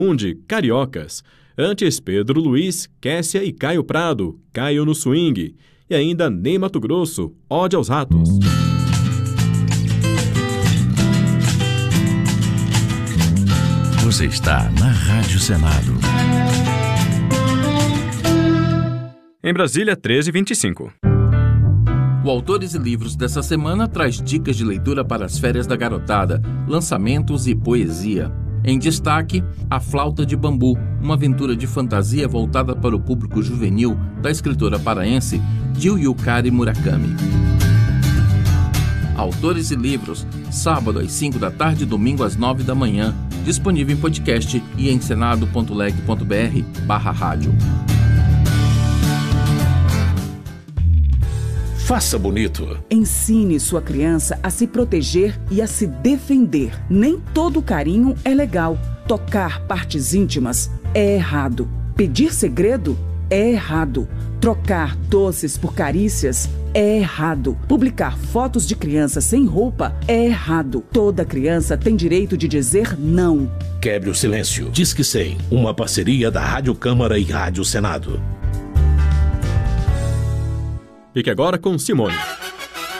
Um de Cariocas. Antes, Pedro Luiz, Kessia e Caio Prado, Caio no Swing. E ainda Ney Mato Grosso, Ode aos Ratos. Você está na Rádio Senado. Em Brasília, 13h25. O Autores e Livros dessa semana traz dicas de leitura para as férias da garotada, lançamentos e poesia. Em destaque, A Flauta de Bambu, uma aventura de fantasia voltada para o público juvenil da escritora paraense Yuyukari Murakami. Autores e Livros, sábado às 5 da tarde e domingo às 9 da manhã, disponível em podcast e em senado.leg.br/rádio. Faça bonito. Ensine sua criança a se proteger e a se defender. Nem todo carinho é legal. Tocar partes íntimas é errado. Pedir segredo é errado. Trocar doces por carícias é errado. Publicar fotos de criança sem roupa é errado. Toda criança tem direito de dizer não. Quebre o silêncio. Disque 100, uma parceria da Rádio Câmara e Rádio Senado. Fique agora com Simone.